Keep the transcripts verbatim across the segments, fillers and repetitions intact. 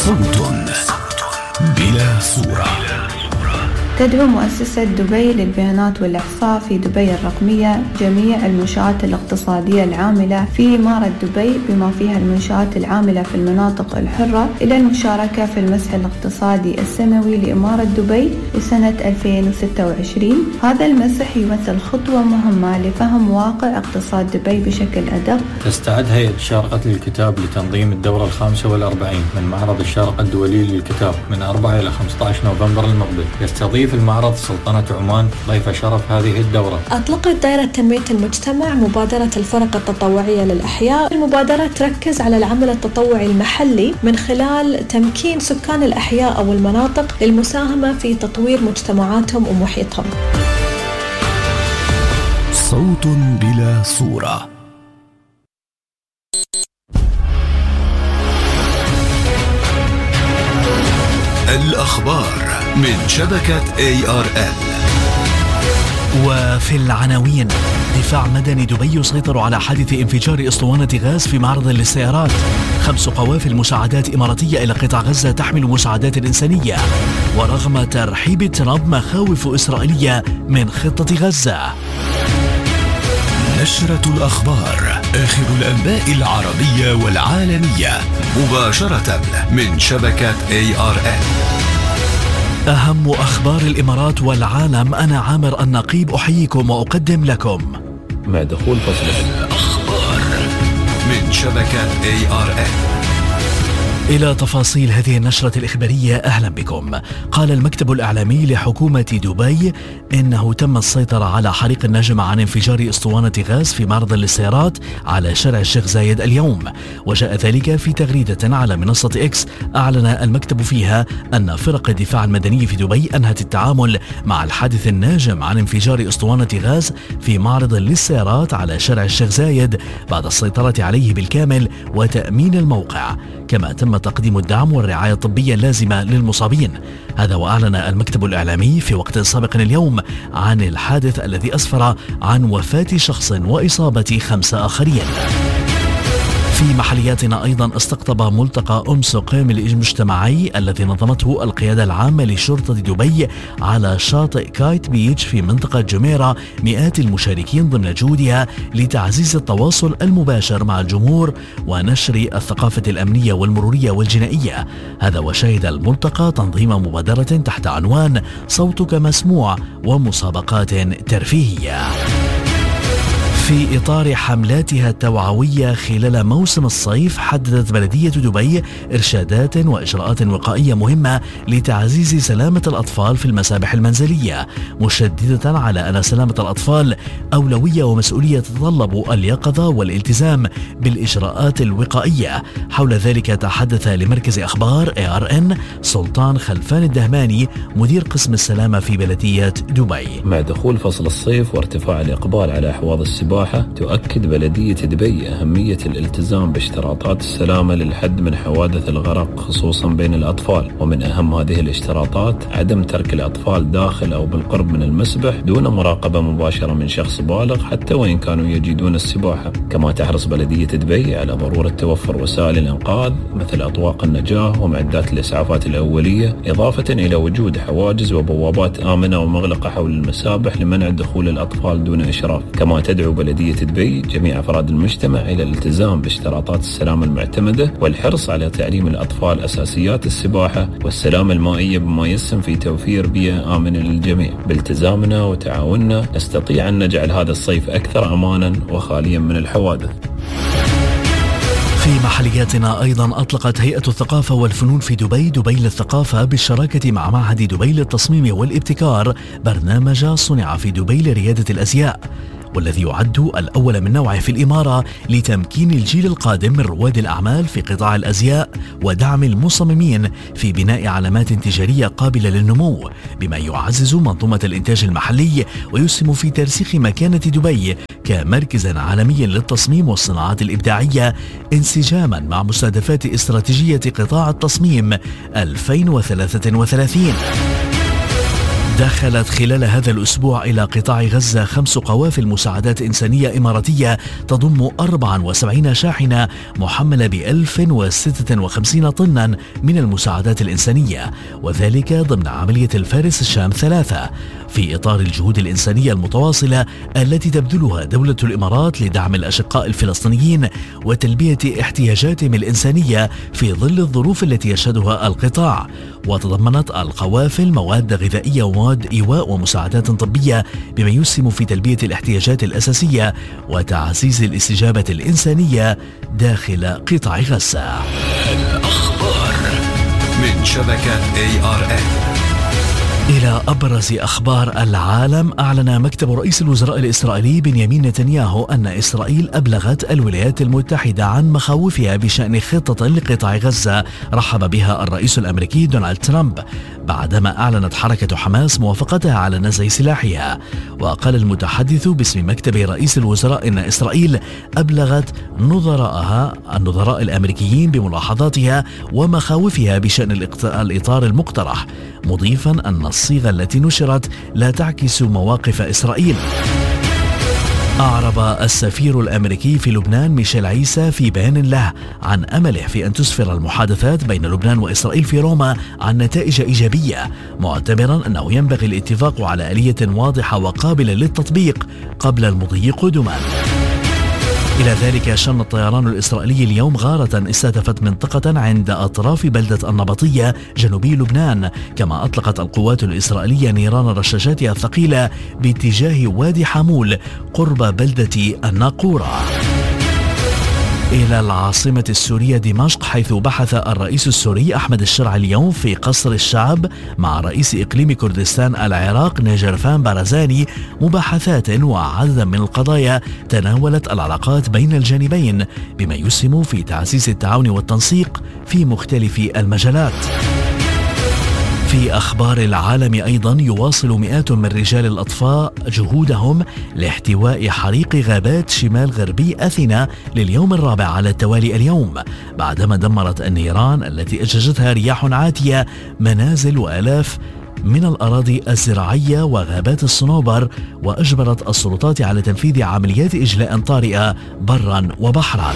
صوت بلا صورة. تدعو مؤسسة دبي للبيانات والإحصاء في دبي الرقمية جميع المنشآت الاقتصادية العاملة في إمارة دبي بما فيها المنشآت العاملة في المناطق الحرة إلى المشاركة في المسح الاقتصادي السنوي لإمارة دبي لسنة ألفين وستة وعشرين. هذا المسح يمثل خطوة مهمة لفهم واقع اقتصاد دبي بشكل أدق. تستعد هيئة الشارقة للكتاب لتنظيم الدورة الخامسة والأربعين من معرض الشارقة الدولي للكتاب من أربعة إلى خمسة عشر نوفمبر المقبل. يستضيف في المعرض سلطنة عمان ضيف شرف هذه الدورة. أطلقت دائرة تنمية المجتمع مبادرة الفرق التطوعية للأحياء. المبادرة تركز على العمل التطوعي المحلي من خلال تمكين سكان الأحياء أو المناطق للمساهمة في تطوير مجتمعاتهم ومحيطهم. صوت بلا صورة. الأخبار من شبكة إيه آر إل. وفي العناوين: دفاع مدني دبي يسيطر على حادث انفجار اسطوانة غاز في معرض للسيارات. خمس قوافل مساعدات إماراتية إلى قطاع غزة تحمل مساعدات إنسانية. ورغم ترحيب ترامب مخاوف إسرائيلية من خطة غزة. نشرة الأخبار، آخر الأنباء العربية والعالمية مباشرة من شبكة إيه آر إل. أهم أخبار الإمارات والعالم. أنا عامر النقيب أحييكم وأقدم لكم مع دخول فصل الأخبار من شبكة إيه آر إل. إلى تفاصيل هذه النشرة الإخبارية، أهلا بكم. قال المكتب الإعلامي لحكومة دبي إنه تم السيطرة على حريق ناجم عن انفجار اسطوانة غاز في معرض للسيارات على شارع الشيخ زايد اليوم. وجاء ذلك في تغريدة على منصة إكس أعلن المكتب فيها أن فرق الدفاع المدني في دبي أنهت التعامل مع الحادث الناجم عن انفجار اسطوانة غاز في معرض للسيارات على شارع الشيخ زايد بعد السيطرة عليه بالكامل وتأمين الموقع، كما تم تقديم الدعم والرعاية الطبية اللازمة للمصابين. هذا وأعلن المكتب الإعلامي في وقت سابق اليوم عن الحادث الذي أسفر عن وفاة شخص وإصابة خمسة آخرين. في محلياتنا أيضا استقطب ملتقى أمسق المجتمعي الذي نظمته القيادة العامة لشرطة دبي على شاطئ كايت بيتش في منطقة جميرة مئات المشاركين ضمن جهودها لتعزيز التواصل المباشر مع الجمهور ونشر الثقافة الأمنية والمرورية والجنائية. هذا وشهد الملتقى تنظيم مبادرة تحت عنوان صوتك مسموع ومسابقات ترفيهية. في إطار حملاتها التوعوية خلال موسم الصيف، حددت بلدية دبي إرشادات وإجراءات وقائية مهمة لتعزيز سلامة الأطفال في المسابح المنزلية، مشددة على أن سلامة الأطفال أولوية ومسؤولية تتطلب اليقظة والالتزام بالإجراءات الوقائية. حول ذلك تحدث لمركز أخبار إيه آر إن سلطان خلفان الدهماني مدير قسم السلامة في بلدية دبي. مع دخول فصل الصيف وارتفاع الإقبال على حواض السباحة، تؤكد بلدية دبي أهمية الالتزام باشتراطات السلامة للحد من حوادث الغرق خصوصا بين الأطفال. ومن أهم هذه الاشتراطات عدم ترك الأطفال داخل أو بالقرب من المسبح دون مراقبة مباشرة من شخص بالغ حتى وإن كانوا يجيدون السباحة. كما تحرص بلدية دبي على ضرورة توفر وسائل الإنقاذ مثل أطواق النجاة ومعدات الإسعافات الأولية، إضافة إلى وجود حواجز وبوابات آمنة ومغلقة حول المسابح لمنع دخول الأطفال دون إشراف. كما تدعو بلدية دبي جميع أفراد المجتمع إلى الالتزام باشتراطات السلامة المعتمدة والحرص على تعليم الأطفال أساسيات السباحة والسلامة المائية بما يسهم في توفير بيئة آمنة للجميع. بالتزامنا وتعاوننا نستطيع أن نجعل هذا الصيف أكثر أمانا وخاليا من الحوادث. في محلياتنا أيضا أطلقت هيئة الثقافة والفنون في دبي دبي للثقافة بالشراكة مع معهد دبي للتصميم والابتكار برنامج صنع في دبي لريادة الأزياء، والذي يعد الأول من نوعه في الإمارة لتمكين الجيل القادم من رواد الأعمال في قطاع الأزياء ودعم المصممين في بناء علامات تجارية قابلة للنمو، بما يعزز منظومة الإنتاج المحلي ويسهم في ترسيخ مكانة دبي كمركز عالمي للتصميم والصناعات الإبداعية انسجاما مع مستهدفات استراتيجية قطاع التصميم ألفين وثلاثة وثلاثين. دخلت خلال هذا الأسبوع إلى قطاع غزة خمس قوافل مساعدات إنسانية إماراتية تضم أربعة وسبعين شاحنة محملة ب ألف وستة وخمسين طنا من المساعدات الإنسانية، وذلك ضمن عملية الفارس الشام ثلاثة في إطار الجهود الإنسانية المتواصلة التي تبذلها دولة الإمارات لدعم الأشقاء الفلسطينيين وتلبية احتياجاتهم الإنسانية في ظل الظروف التي يشهدها القطاع. وتضمنت القوافل مواد غذائية ومواد إيواء ومساعدات طبية بما يسهم في تلبية الاحتياجات الأساسية وتعزيز الاستجابة الإنسانية داخل قطاع غزة. الأخبار من شبكة إيه آر إن. إلى أبرز أخبار العالم. أعلن مكتب رئيس الوزراء الإسرائيلي بنيامين نتنياهو أن إسرائيل أبلغت الولايات المتحدة عن مخاوفها بشأن خطة لقطاع غزة رحب بها الرئيس الأمريكي دونالد ترامب بعدما أعلنت حركة حماس موافقتها على نزع سلاحها. وقال المتحدث باسم مكتب رئيس الوزراء إن إسرائيل أبلغت نظراءها النظراء الأمريكيين بملاحظاتها ومخاوفها بشأن الإطار المقترح، مضيفا أن الصيغة التي نشرت لا تعكس مواقف إسرائيل. أعرب السفير الأمريكي في لبنان ميشيل عيسى في بيان له عن أمله في أن تسفر المحادثات بين لبنان وإسرائيل في روما عن نتائج إيجابية، معتبرا أنه ينبغي الاتفاق على آلية واضحة وقابلة للتطبيق قبل المضي قدما. إلى ذلك شن الطيران الإسرائيلي اليوم غارة استهدفت منطقة عند أطراف بلدة النبطية جنوبي لبنان، كما أطلقت القوات الإسرائيلية نيران رشاشاتها الثقيلة باتجاه وادي حمول قرب بلدة الناقورة. إلى العاصمة السورية دمشق، حيث بحث الرئيس السوري أحمد الشرع اليوم في قصر الشعب مع رئيس إقليم كردستان العراق نجرفان بارزاني مباحثات وعددا من القضايا تناولت العلاقات بين الجانبين بما يسهم في تعزيز التعاون والتنسيق في مختلف المجالات. في أخبار العالم أيضا، يواصل مئات من رجال الأطفاء جهودهم لاحتواء حريق غابات شمال غربي أثينا لليوم الرابع على التوالي اليوم، بعدما دمرت النيران التي أججتها رياح عاتية منازل وآلاف من الأراضي الزراعية وغابات الصنوبر، وأجبرت السلطات على تنفيذ عمليات إجلاء طارئة برا وبحرا.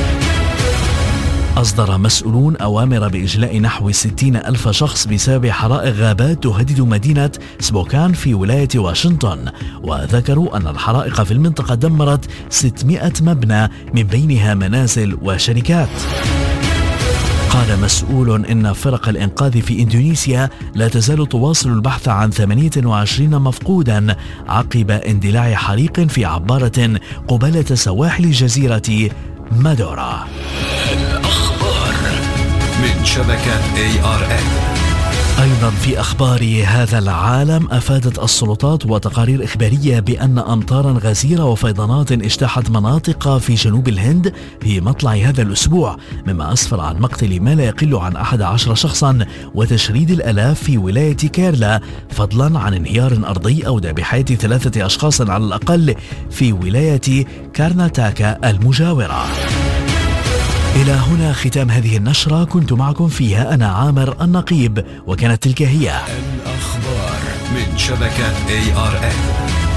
أصدر مسؤولون أوامر بإجلاء نحو ستين ألف شخص بسبب حرائق غابات تهدد مدينة سبوكان في ولاية واشنطن، وذكروا أن الحرائق في المنطقة دمرت ستمائة مبنى من بينها منازل وشركات. قال مسؤول إن فرق الإنقاذ في إندونيسيا لا تزال تواصل البحث عن ثمانية وعشرين مفقودا عقب اندلاع حريق في عبارة قبالة سواحل جزيرة مادورا. الأخبار من شبكة إيه آر إن. أيضا في أخبار هذا العالم، أفادت السلطات وتقارير إخبارية بأن أمطارا غزيرة وفيضانات اجتاحت مناطق في جنوب الهند في مطلع هذا الأسبوع، مما أسفر عن مقتل ما لا يقل عن أحد عشر شخصا وتشريد الآلاف في ولاية كيرلا، فضلا عن انهيار أرضي أودى بحياة ثلاثة أشخاص على الأقل في ولاية كارناتاكا المجاورة. إلى هنا ختام هذه النشرة، كنت معكم فيها أنا عامر النقيب، وكانت تلك هي الأخبار من شبكة إيه آر إن.